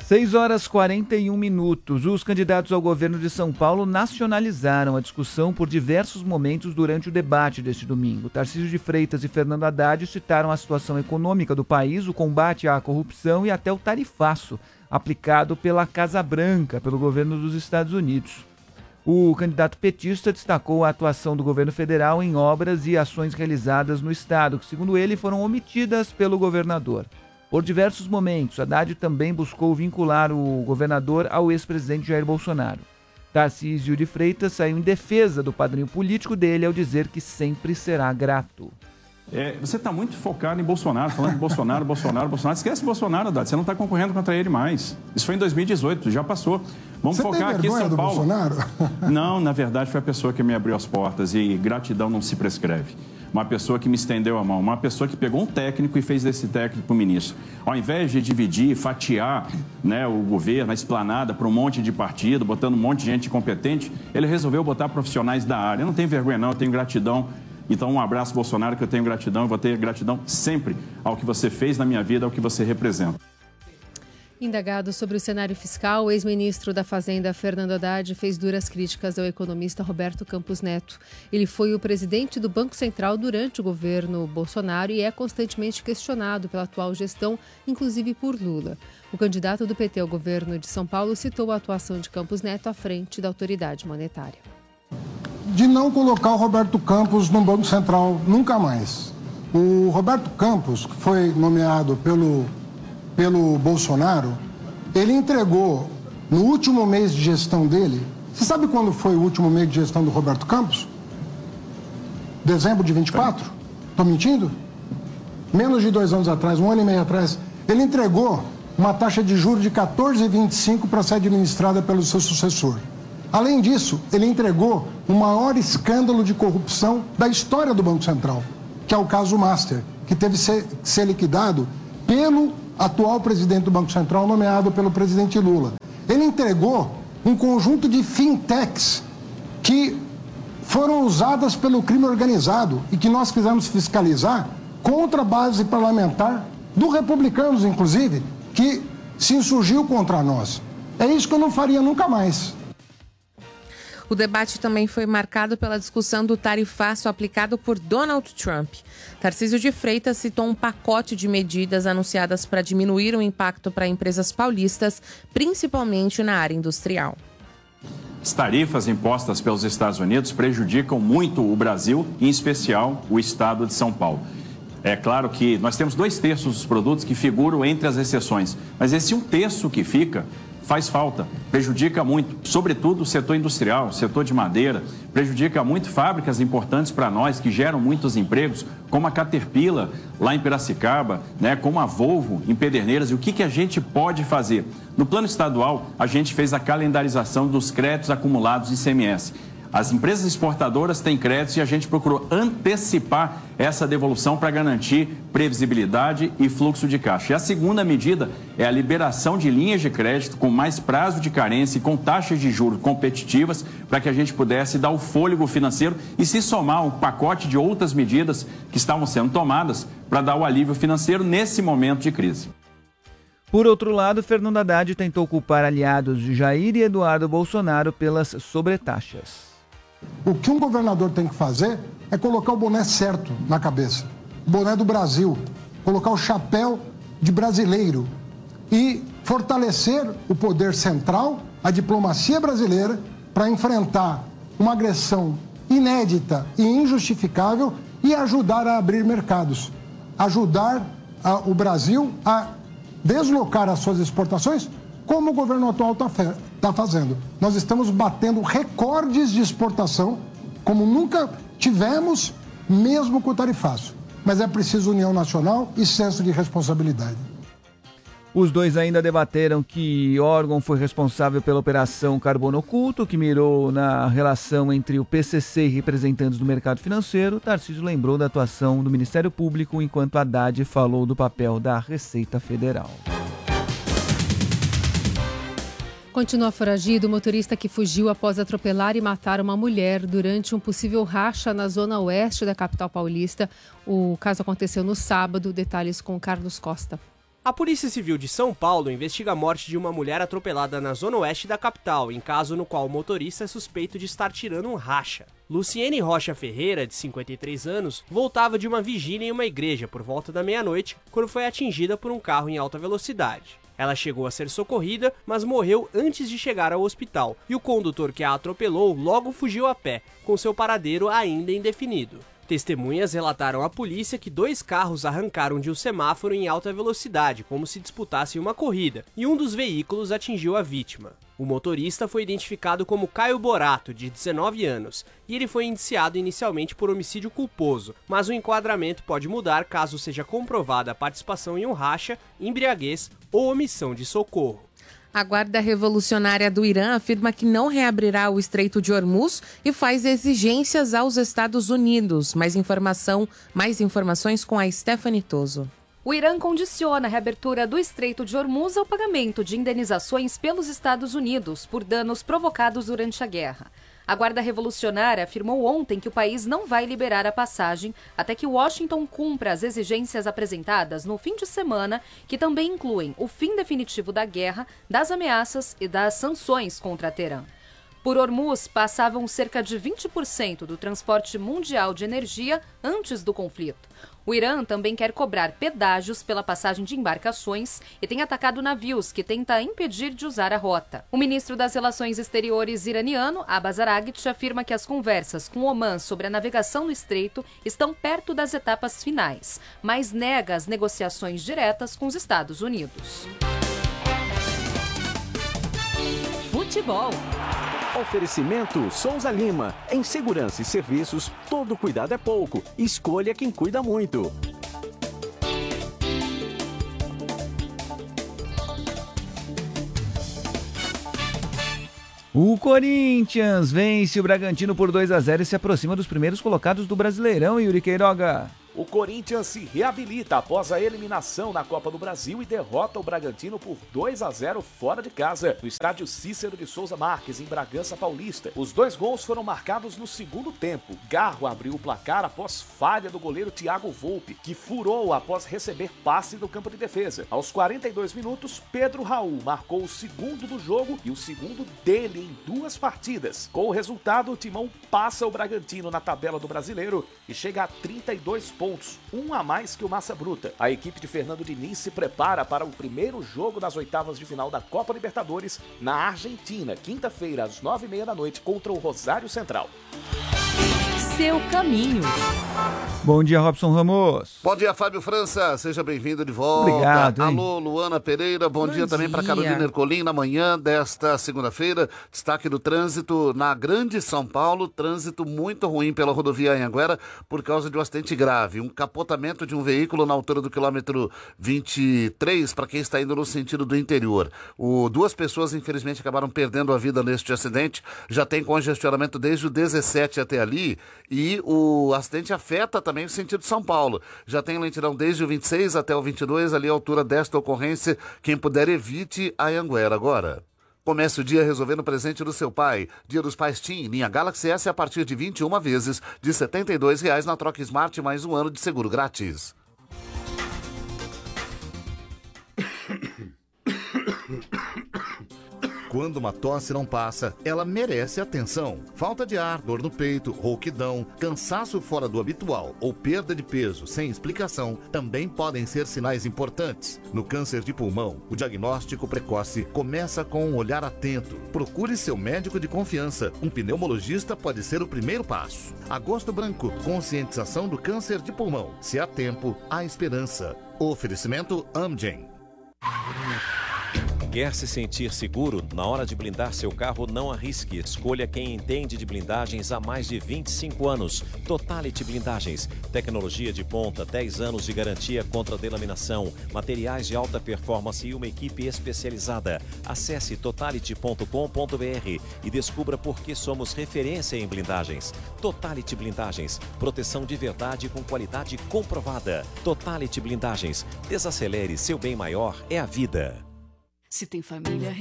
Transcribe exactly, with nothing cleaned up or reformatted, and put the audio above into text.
seis horas e quarenta e um minutos. Os candidatos ao governo de São Paulo nacionalizaram a discussão por diversos momentos durante o debate deste domingo. Tarcísio de Freitas e Fernando Haddad citaram a situação econômica do país, o combate à corrupção e até o tarifaço aplicado pela Casa Branca, pelo governo dos Estados Unidos. O candidato petista destacou a atuação do governo federal em obras e ações realizadas no estado, que, segundo ele, foram omitidas pelo governador. Por diversos momentos, Haddad também buscou vincular o governador ao ex-presidente Jair Bolsonaro. Tarcísio de Freitas saiu em defesa do padrinho político dele ao dizer que sempre será grato. É, você está muito focado em Bolsonaro, falando de Bolsonaro, Bolsonaro, Bolsonaro. Esquece Bolsonaro, Haddad, você não está concorrendo contra ele mais. Isso foi em dois mil e dezoito, já passou. Vamos você focar tem aqui em São do Paulo. Bolsonaro? Não, na verdade foi a pessoa que me abriu as portas e gratidão não se prescreve. Uma pessoa que me estendeu a mão, uma pessoa que pegou um técnico e fez desse técnico o ministro. Ao invés de dividir, fatiar, né, o governo, a esplanada para um monte de partido, botando um monte de gente incompetente, ele resolveu botar profissionais da área. Eu não tenho vergonha não, eu tenho gratidão. Então um abraço, Bolsonaro, que eu tenho gratidão, eu vou ter gratidão sempre ao que você fez na minha vida, ao que você representa. Indagado sobre o cenário fiscal, o ex-ministro da Fazenda, Fernando Haddad, fez duras críticas ao economista Roberto Campos Neto. Ele foi o presidente do Banco Central durante o governo Bolsonaro e é constantemente questionado pela atual gestão, inclusive por Lula. O candidato do P T ao governo de São Paulo citou a atuação de Campos Neto à frente da autoridade monetária. De não colocar o Roberto Campos no Banco Central nunca mais. O Roberto Campos, que foi nomeado pelo... pelo Bolsonaro, ele entregou no último mês de gestão dele. Você sabe quando foi o último mês de gestão do Roberto Campos? Dezembro de vinte e quatro? Estou mentindo? Menos de dois anos atrás, um ano e meio atrás, ele entregou uma taxa de juros de quatorze vírgula vinte e cinco para ser administrada pelo seu sucessor. Além disso, ele entregou o maior escândalo de corrupção da história do Banco Central, que é o caso Master, que teve que ser, ser liquidado pelo atual presidente do Banco Central, nomeado pelo presidente Lula. Ele entregou um conjunto de fintechs que foram usadas pelo crime organizado e que nós quisemos fiscalizar contra a base parlamentar do Republicanos, inclusive, que se insurgiu contra nós. É isso que eu não faria nunca mais. O debate também foi marcado pela discussão do tarifaço aplicado por Donald Trump. Tarcísio de Freitas citou um pacote de medidas anunciadas para diminuir o impacto para empresas paulistas, principalmente na área industrial. As tarifas impostas pelos Estados Unidos prejudicam muito o Brasil, em especial o estado de São Paulo. É claro que nós temos dois terços dos produtos que figuram entre as exceções, mas esse um terço que fica faz falta, prejudica muito, sobretudo o setor industrial, o setor de madeira, prejudica muito fábricas importantes para nós, que geram muitos empregos, como a Caterpillar, lá em Piracicaba, né, como a Volvo, em Pederneiras. E o que, que a gente pode fazer? No plano estadual, a gente fez a calendarização dos créditos acumulados de I C M S. As empresas exportadoras têm créditos e a gente procurou antecipar essa devolução para garantir previsibilidade e fluxo de caixa. E a segunda medida é a liberação de linhas de crédito com mais prazo de carência e com taxas de juros competitivas para que a gente pudesse dar o fôlego financeiro e se somar um pacote de outras medidas que estavam sendo tomadas para dar o alívio financeiro nesse momento de crise. Por outro lado, Fernando Haddad tentou culpar aliados de Jair e Eduardo Bolsonaro pelas sobretaxas. O que um governador tem que fazer é colocar o boné certo na cabeça. O boné do Brasil. Colocar o chapéu de brasileiro. E fortalecer o poder central, a diplomacia brasileira, para enfrentar uma agressão inédita e injustificável e ajudar a abrir mercados. Ajudar a, o Brasil a deslocar as suas exportações, como o governo atual está tá fazendo. Nós estamos batendo recordes de exportação, como nunca tivemos, mesmo com o tarifaço. Mas é preciso união nacional e senso de responsabilidade. Os dois ainda debateram que órgão foi responsável pela Operação Carbono Oculto, que mirou na relação entre o P C C e representantes do mercado financeiro. Tarcísio lembrou da atuação do Ministério Público, enquanto Haddad falou do papel da Receita Federal. Continua foragido o motorista que fugiu após atropelar e matar uma mulher durante um possível racha na zona oeste da capital paulista. O caso aconteceu no sábado. Detalhes com Carlos Costa. A Polícia Civil de São Paulo investiga a morte de uma mulher atropelada na zona oeste da capital, em caso no qual o motorista é suspeito de estar tirando um racha. Luciene Rocha Ferreira, de cinquenta e três anos, voltava de uma vigília em uma igreja por volta da meia-noite, quando foi atingida por um carro em alta velocidade. Ela chegou a ser socorrida, mas morreu antes de chegar ao hospital, e o condutor que a atropelou logo fugiu a pé, com seu paradeiro ainda indefinido. Testemunhas relataram à polícia que dois carros arrancaram de um semáforo em alta velocidade, como se disputassem uma corrida, e um dos veículos atingiu a vítima. O motorista foi identificado como Caio Borato, de dezenove anos, e ele foi indiciado inicialmente por homicídio culposo, mas o enquadramento pode mudar caso seja comprovada a participação em um racha, embriaguez ou omissão de socorro. A Guarda Revolucionária do Irã afirma que não reabrirá o Estreito de Hormuz e faz exigências aos Estados Unidos. Mais informação, mais informações com a Stephanie Toso. O Irã condiciona a reabertura do Estreito de Hormuz ao pagamento de indenizações pelos Estados Unidos por danos provocados durante a guerra. A Guarda Revolucionária afirmou ontem que o país não vai liberar a passagem até que Washington cumpra as exigências apresentadas no fim de semana, que também incluem o fim definitivo da guerra, das ameaças e das sanções contra Teherã. Por Hormuz, passavam cerca de vinte por cento do transporte mundial de energia antes do conflito. O Irã também quer cobrar pedágios pela passagem de embarcações e tem atacado navios que tenta impedir de usar a rota. O ministro das Relações Exteriores iraniano, Abbas Araghchi, afirma que as conversas com Omã sobre a navegação no estreito estão perto das etapas finais, mas nega as negociações diretas com os Estados Unidos. Futebol. Oferecimento Souza Lima. Em segurança e serviços, todo cuidado é pouco. Escolha quem cuida muito. O Corinthians vence o Bragantino por dois a zero e se aproxima dos primeiros colocados do Brasileirão, Yuri Queiroga. O Corinthians se reabilita após a eliminação na Copa do Brasil e derrota o Bragantino por dois a zero fora de casa, no estádio Cícero de Souza Marques, em Bragança Paulista. Os dois gols foram marcados no segundo tempo. Garro abriu o placar após falha do goleiro Thiago Volpe, que furou após receber passe do campo de defesa. Aos quarenta e dois minutos, Pedro Raul marcou o segundo do jogo e o segundo dele em duas partidas. Com o resultado, o Timão passa o Bragantino na tabela do Brasileiro e chega a trinta e dois pontos. Pontos, um a mais que o Massa Bruta. A equipe de Fernando Diniz se prepara para o primeiro jogo das oitavas de final da Copa Libertadores na Argentina, quinta-feira, às nove e meia da noite, contra o Rosário Central. Seu caminho. Bom dia, Robson Ramos. Bom dia, Fábio França. Seja bem-vindo de volta. Obrigado. Hein? Alô, Luana Pereira. Bom, Bom dia, dia também para Carolina Ercolim. Na manhã desta segunda-feira, destaque do trânsito na Grande São Paulo. Trânsito muito ruim pela rodovia Anhanguera por causa de um acidente grave. Um capotamento de um veículo na altura do quilômetro vinte e três para quem está indo no sentido do interior. O, duas pessoas, infelizmente, acabaram perdendo a vida neste acidente. Já tem congestionamento desde o dezessete até ali. E o acidente afeta também o sentido de São Paulo. Já tem lentidão desde o vinte e seis até o vinte e dois, ali à altura desta ocorrência. Quem puder, evite a Anhanguera agora. Comece o dia resolvendo o presente do seu pai. Dia dos Pais Tim, linha Galaxy S a partir de vinte e uma vezes, de setenta e dois reais na troca Smart, mais um ano de seguro grátis. Quando uma tosse não passa, ela merece atenção. Falta de ar, dor no peito, rouquidão, cansaço fora do habitual ou perda de peso sem explicação também podem ser sinais importantes. No câncer de pulmão, o diagnóstico precoce começa com um olhar atento. Procure seu médico de confiança. Um pneumologista pode ser o primeiro passo. Agosto Branco, conscientização do câncer de pulmão. Se há tempo, há esperança. Oferecimento Amgen. Quer se sentir seguro? Na hora de blindar seu carro, não arrisque. Escolha quem entende de blindagens há mais de vinte e cinco anos. Totality Blindagens. Tecnologia de ponta, dez anos de garantia contra delaminação, materiais de alta performance e uma equipe especializada. Acesse totality ponto com ponto b r e descubra por que somos referência em blindagens. Totality Blindagens. Proteção de verdade com qualidade comprovada. Totality Blindagens. Desacelere, seu bem maior é a vida. Se tem família